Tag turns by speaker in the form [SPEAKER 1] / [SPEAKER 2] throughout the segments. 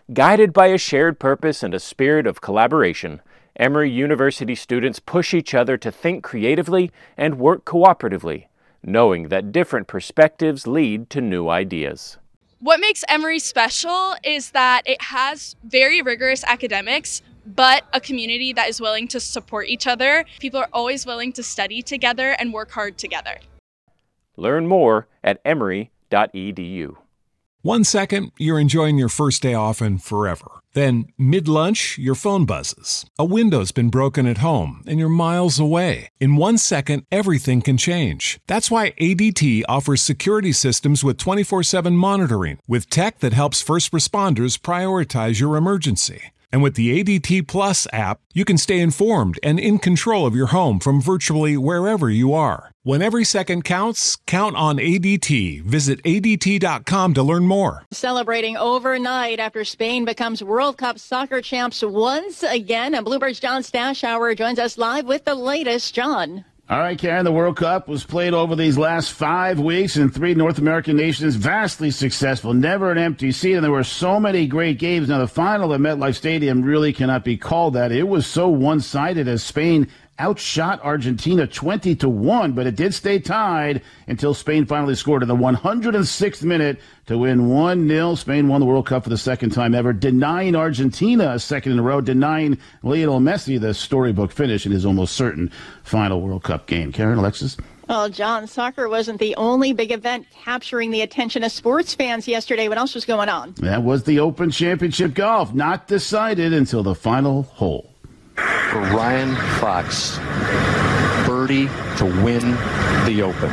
[SPEAKER 1] Guided by a shared purpose and a spirit of collaboration, Emory University students push each other to think creatively and work cooperatively, knowing that different perspectives lead to new ideas.
[SPEAKER 2] What makes Emory special is that it has very rigorous academics, but a community that is willing to support each other. People are always willing to study together and work hard together.
[SPEAKER 1] Learn more at emory.edu.
[SPEAKER 3] 1 second, you're enjoying your first day off and forever. Then, mid-lunch, your phone buzzes. A window's been broken at home and you're miles away. In 1 second, everything can change. That's why ADT offers security systems with 24/7 monitoring, with tech that helps first responders prioritize your emergency. And with the ADT Plus app, you can stay informed and in control of your home from virtually wherever you are. When every second counts, count on ADT. Visit ADT.com to learn more.
[SPEAKER 4] Celebrating overnight after Spain becomes World Cup soccer champs once again. And Bloomberg's John Stashower joins us live with the latest. John.
[SPEAKER 5] All right, Karen, the World Cup was played over these last 5 weeks in 3 North American nations. Vastly successful, never an empty seat, and there were so many great games. Now, the final at MetLife Stadium really cannot be called that. It was so one-sided as Spain outshot Argentina 20-1, but it did stay tied until Spain finally scored in the 106th minute to win 1-0. Spain won the World Cup for the second time ever, denying Argentina a second in a row, denying Lionel Messi the storybook finish in his almost certain final World Cup game. Karen, Alexis?
[SPEAKER 4] Well, John, soccer wasn't the only big event capturing the attention of sports fans yesterday. What else was going on?
[SPEAKER 5] That was the Open Championship Golf, not decided until the final hole.
[SPEAKER 6] For Ryan Fox, birdie to win the Open.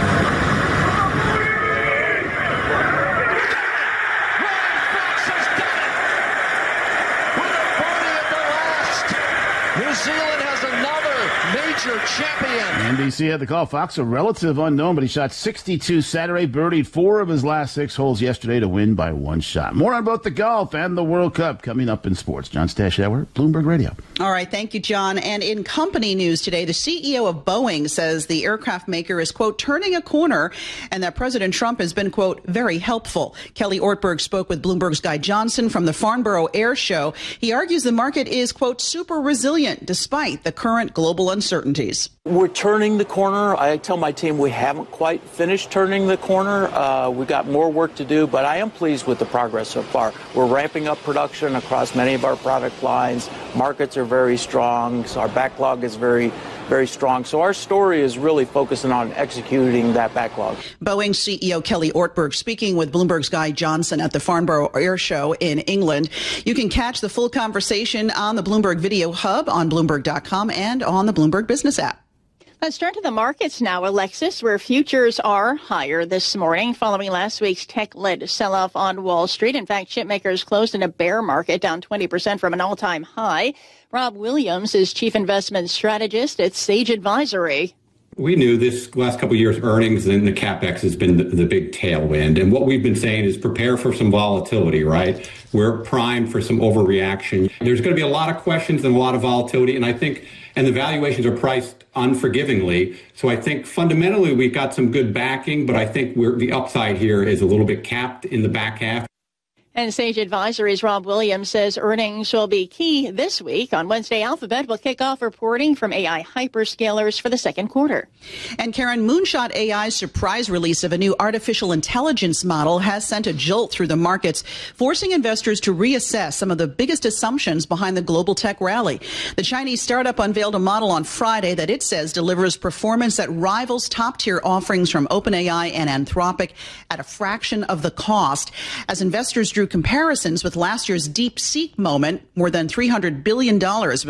[SPEAKER 6] New Zealand has another major champion.
[SPEAKER 5] NBC had the call. Fox, a relative unknown, but he shot 62 Saturday, birdied 4 of his last 6 holes yesterday to win by 1 shot. More on both the golf and the World Cup coming up in sports. John Stashower, Bloomberg Radio.
[SPEAKER 7] All right, thank you, John. And in company news today, the CEO of Boeing says the aircraft maker is, quote, turning a corner, and that President Trump has been, quote, very helpful. Kelly Ortberg spoke with Bloomberg's Guy Johnson from the Farnborough Air Show. He argues the market is, quote, super resilient despite the current global uncertainties.
[SPEAKER 8] We're turning the corner. I tell my team we haven't quite finished turning the corner. We've got more work to do, but I am pleased with the progress so far. We're ramping up production across many of our product lines. Markets are very strong, so our backlog is very strong. So our story is really focusing on executing that backlog.
[SPEAKER 7] Boeing CEO Kelly Ortberg speaking with Bloomberg's Guy Johnson at the Farnborough Air Show in England. You can catch the full conversation on the Bloomberg Video Hub on Bloomberg.com and on the Bloomberg Business app.
[SPEAKER 4] Let's turn to the markets now, Alexis, where futures are higher this morning following last week's tech-led sell-off on Wall Street. In fact, chipmakers closed in a bear market, down 20% from an all-time high. Rob Williams is chief investment strategist at Sage Advisory.
[SPEAKER 9] We knew this last couple of years' earnings and the CapEx has been the big tailwind. And what we've been saying is prepare for some volatility, right? We're primed for some overreaction. There's going to be a lot of questions and a lot of volatility. And the valuations are priced unforgivingly. So I think fundamentally we've got some good backing, but I think the upside here is a little bit capped in the back half.
[SPEAKER 4] And Sage Advisory's Rob Williams says earnings will be key this week. On Wednesday, Alphabet will kick off reporting from AI hyperscalers for the second quarter.
[SPEAKER 7] And Karen, Moonshot AI's surprise release of a new artificial intelligence model has sent a jolt through the markets, forcing investors to reassess some of the biggest assumptions behind the global tech rally. The Chinese startup unveiled a model on Friday that it says delivers performance that rivals top-tier offerings from OpenAI and Anthropic at a fraction of the cost. As investors drew comparisons with last year's DeepSeek moment, more than $300 billion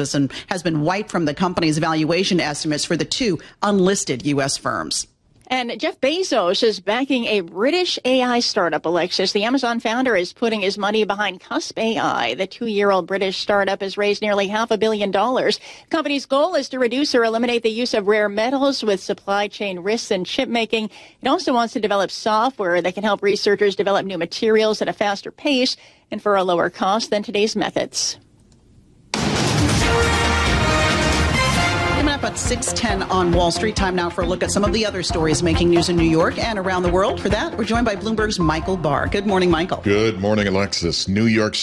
[SPEAKER 7] has been wiped from the company's valuation estimates for the 2 unlisted U.S. firms.
[SPEAKER 4] And Jeff Bezos is backing a British AI startup, Alexis. The Amazon founder is putting his money behind Cusp AI. The 2-year-old British startup has raised nearly $500 million. The company's goal is to reduce or eliminate the use of rare metals with supply chain risks in chip making. It also wants to develop software that can help researchers develop new materials at a faster pace and for a lower cost than today's methods.
[SPEAKER 7] Coming up at 6:10 on Wall Street. Time now for a look at some of the other stories making news in New York and around the world. For that, we're joined by Bloomberg's Michael Barr. Good morning, Michael.
[SPEAKER 10] Good morning, Alexis. New York